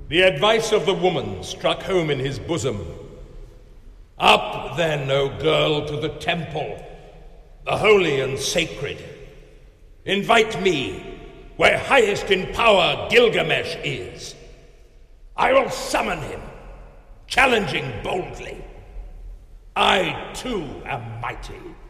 The advice of the woman struck home in his bosom. Up then, O girl, to the temple, the holy and sacred. Invite me, where highest in power Gilgamesh is. I will summon him, challenging boldly. I too am mighty.